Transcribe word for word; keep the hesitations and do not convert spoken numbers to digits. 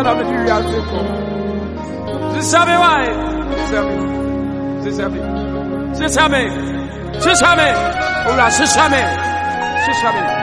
la me du ya se ko. C'est ça mais ouais. C'est ça mais. C'est ça mais. C'est ça mais. C'est ça mais. Oh là, c'est ça mais. C'est ça mais.